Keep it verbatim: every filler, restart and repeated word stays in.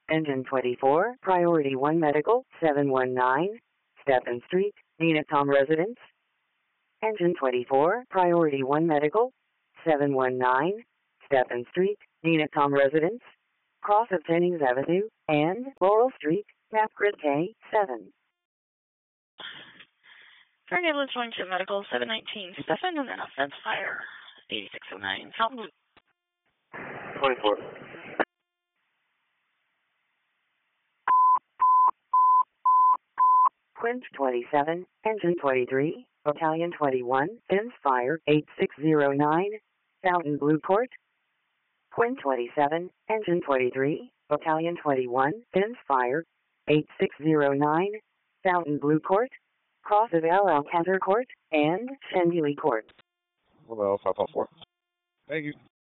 Engine twenty-four, Priority one Medical, seven one nine, Stephen Street, Nenatom Residence. Engine twenty-four, Priority one Medical, seven one nine, Stephen Street, Nenatom Residence. Cross of Jennings Avenue, and Laurel Street, map grid K seven. Fire ambulance going to medical, seven nineteen, Stephen, and then a fence fire, eighty-six oh nine, Fountain. twenty-four. Quint twenty-seven, Engine twenty-three, Battalion twenty-one, fence fire, eighty-six oh nine, Fountain Blue Court. Quint twenty-seven, Engine twenty-three, Battalion twenty-one, fence fire, eighty-six oh nine, Fountain Blue Court, cross of El Alcázar Court, and Shenley Court. Well, five five four. Thank you.